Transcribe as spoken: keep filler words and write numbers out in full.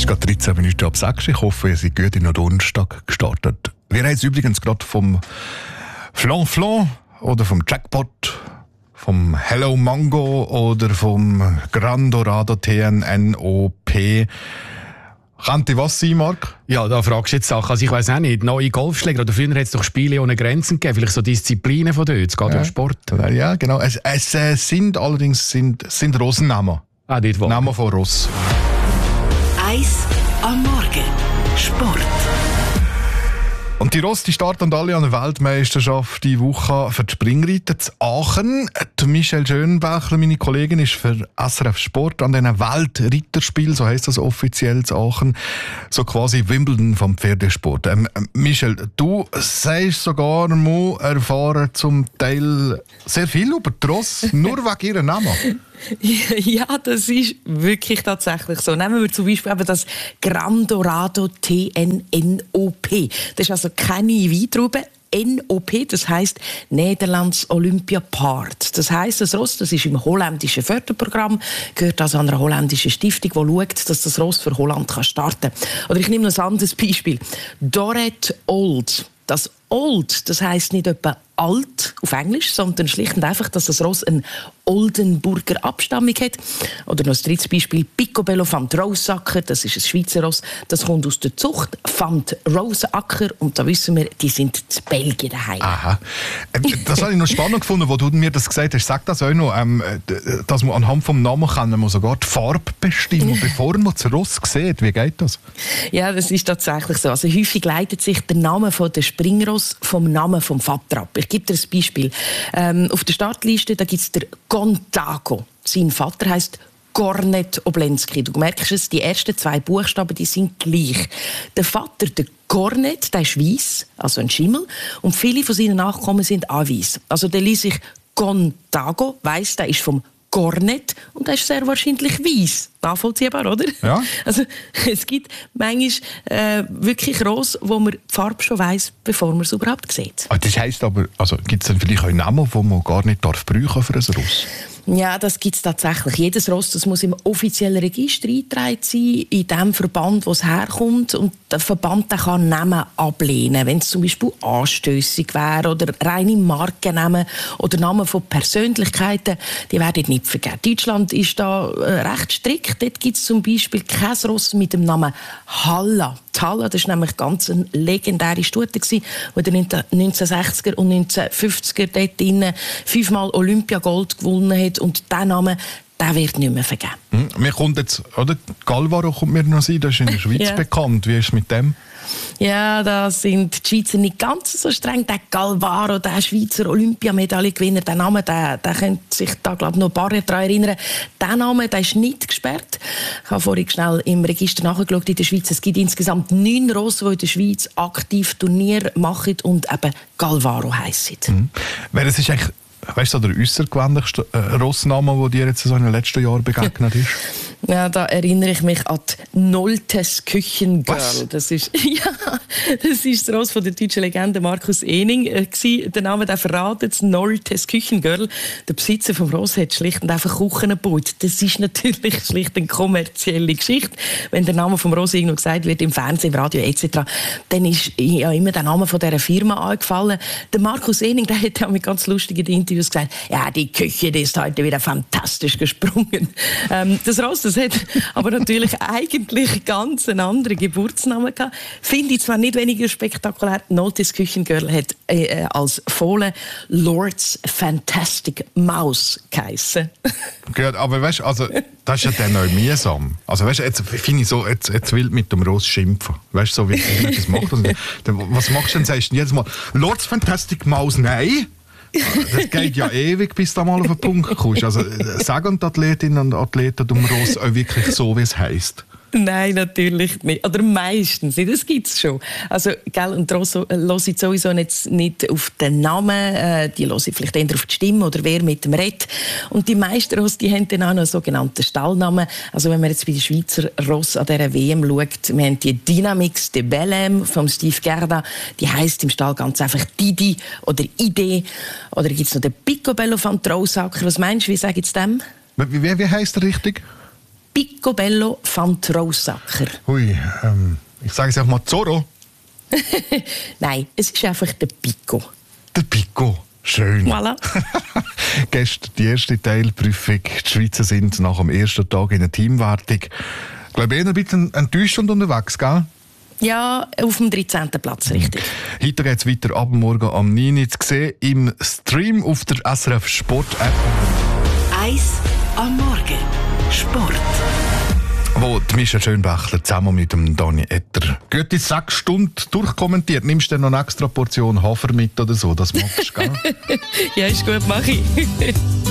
ist gerade dreizehn Minuten ab sechs. Ich hoffe, ihr seid gut in den Donnerstag gestartet. Wir haben jetzt übrigens gerade vom Flan-Flan oder vom Jackpot, vom Hello Mango oder vom Gran Dorado T N N O P. Könnte was sein, Marc? Ja, da fragst du jetzt Sachen. Also ich weiss auch nicht, neue Golfschläger, oder früher hat es doch Spiele ohne Grenzen gegeben, vielleicht so Disziplinen von dort, es geht ja um Sport. Ja, genau. Es, es äh, sind allerdings sind, sind Rosennamen. Ah, dort wo. Namen von Ross. Eis am Morgen. Sport. Und die Ross, die starten alle an der Weltmeisterschaft die Woche für die Springreiter zu Aachen. Die Michelle Schönbächler, meine Kollegin, ist für S R F Sport an diesen Weltritterspielen, so heisst das offiziell zu Aachen, so quasi Wimbledon vom Pferdesport. Ähm, Michelle, du sagst sogar mal erfahren zum Teil sehr viel über die Ross, nur wegen ihrem Namen. Ja, das ist wirklich tatsächlich so. Nehmen wir zum Beispiel eben das Gran Dorado T N N O P. Das ist also keine Weintraube. N O P, das heisst Nederlands Olympia Paard. Das heisst, das Ross, das ist im holländischen Förderprogramm, gehört also an einer holländischen Stiftung, die schaut, dass das Ross für Holland starten kann. Oder ich nehme noch ein anderes Beispiel. Dorrit Old. Das Old, das heisst nicht etwa alt auf Englisch, sondern schlicht und einfach, dass das Ross eine Oldenburger Abstammung hat. Oder noch ein drittes Beispiel, Picobello van Rosacker, das ist ein Schweizer Ross, das kommt aus der Zucht van Rosacker und da wissen wir, die sind in Belgien daheim. Aha. Das habe ich noch spannend gefunden, wo du mir das gesagt hast. Sag das auch noch, ähm, dass man anhand vom Namen kann man sogar die Farbe bestimmen, bevor man das Ross sieht. Wie geht das? Ja, das ist tatsächlich so. Also häufig leitet sich der Name von der Springross vom Namen vom Vater ab. Ich gebe dir ein Beispiel. Ähm, auf der Startliste da gibt es der Gontago. Sein Vater heisst Kornet Oblensky. Du merkst es, die ersten zwei Buchstaben die sind gleich. Der Vater, der Kornet, der ist weiss, also ein Schimmel, und viele von seinen Nachkommen sind auch weiss. Also der liest sich Gontago, weiss, der ist vom Kornet und der ist sehr wahrscheinlich weiss. Nachvollziehbar, oder? Ja. Also es gibt manchmal äh, wirklich Ross, wo man die Farbe schon weiss, bevor man es überhaupt sieht. Ah, das heisst aber, also gibt es dann vielleicht auch Namen, die man gar nicht darf brauchen für ein Ross? Ja, das gibt es tatsächlich. Jedes Ross das muss im offiziellen Register eingetragen sein, in dem Verband, wo es herkommt. Und der Verband der kann Namen ablehnen, wenn es zum Beispiel anstössig wäre oder reine Markennamen oder Namen von Persönlichkeiten, die werden nicht vergeben. Deutschland ist da äh, recht strikt. Dort gibt es zum Beispiel kein Ross mit dem Namen Halla. Die Halla, das war nämlich ganz eine legendäre Stute, die in den neunzehnhundertsechziger und neunzehnhundertfünfziger dort drinnen fünfmal Olympiagold gewonnen hat. Und dieser Name, der wird nicht mehr vergeben. Hm, mir kommt jetzt, oder? Galvaro kommt mir noch sein, das ist in der Schweiz ja. bekannt. Wie ist es mit dem? Ja, da sind die Schweizer nicht ganz so streng. Der Galvaro, der Schweizer Olympiamedaillengewinner, der Name, der, der könnte sich da glaub, noch ein paar Jahre daran erinnern. Der Name, der ist nicht gesperrt. Ich habe vorhin schnell im Register nachgeschaut in der Schweiz. Es gibt insgesamt neun Ross, die in der Schweiz aktiv Turnier machen und eben Galvaro heissen. Mhm. Weil es ist eigentlich, weißt du, der äussergewöhnlichste äh, Rossname, der dir jetzt so in den letzten Jahren begegnet ist? Ja, da erinnere ich mich an die Noltes Küchengirl. Was? Das ist, ja, das ist das Ross von der deutschen Legende Markus Ening. Äh, der Name der verraten, das Noltes Küchengirl. Der Besitzer vom Ross hat schlicht und einfach Kuchen gebaut. Das ist natürlich schlicht eine kommerzielle Geschichte. Wenn der Name vom Ross irgendwo gesagt wird, im Fernsehen, im Radio et cetera, dann ist ja immer der Name von dieser Firma angefallen. Der Markus Ening, der hat ja mit ganz lustigen Interviews gesagt, ja, die Küche, die ist heute wieder fantastisch gesprungen. Ähm, das Ross, das hat aber natürlich eigentlich ganz einen anderen Geburtsnamen gehabt. Finde ich zwar nicht weniger spektakulär. Noltes Küchengirl hat äh, als Fohlen Lord's Fantastic Mouse geheissen. Gut, aber weißt du, also, das ist ja dann auch mühsam. Also weißt du, jetzt finde ich so, jetzt, jetzt will mit dem Ross schimpfen. Weißt du, so wie er das macht. Und dann, was machst du denn? Sagst du jedes Mal, Lord's Fantastic Mouse, nein? Das geht ja ewig, bis du mal auf den Punkt kommst. Also sagen die Athletinnen und Athleten um Ross auch wirklich so, wie es heisst? Nein, natürlich nicht. Oder meistens nicht. Das gibt es schon. Also, gell, und Ross hören sowieso nicht, nicht auf den Namen, äh, die hören vielleicht eher auf die Stimme oder wer mit dem redet. Und die meisten Ross, die haben dann auch noch einen sogenannten Stallnamen. Also, wenn man jetzt bei den Schweizer Ross an dieser W M schaut, wir haben die Dynamix de Bellem von Steve Gerda, die heisst im Stall ganz einfach Didi oder Ide. Oder gibt es noch den Picobello van Rosacker. Was meinst du, wie sagen Sie dem? Wie, wie, wie heisst der richtig? Picobello van Troussacker. Hui, ähm, ich sage es einfach mal Zorro. Nein, es ist einfach der Pico. Der Pico. Schön. Voilà. Gestern die erste Teilprüfung. Die Schweizer sind nach dem ersten Tag in der Teamwertung, ich glaube, eher ein bisschen enttäuschend unterwegs, gell? Ja, auf dem dreizehnten Platz, richtig. Heute geht es weiter ab morgen am neun Uhr zu sehen im Stream auf der S R F Sport App. Eis am Morgen. Sport. Wo die Michelle Schönbächler zusammen mit dem Dani Etter gute sechs Stunden durchkommentiert. Nimmst du dann noch eine extra Portion Hafer mit oder so? Das magst du, gell? Ja, ist gut, mach ich.